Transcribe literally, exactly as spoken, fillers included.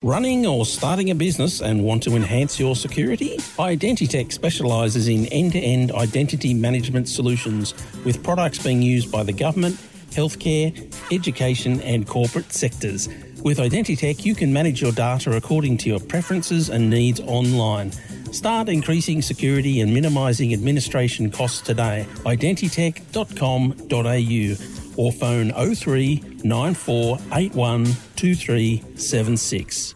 Running or starting a business and want to enhance your security? Identitech specialises in end-to-end identity management solutions with products being used by the government, healthcare, education and corporate sectors. With Identitech, you can manage your data according to your preferences and needs online. Start increasing security and minimising administration costs today. identitech dot com dot a u or phone oh three nine four eight one two three seven six.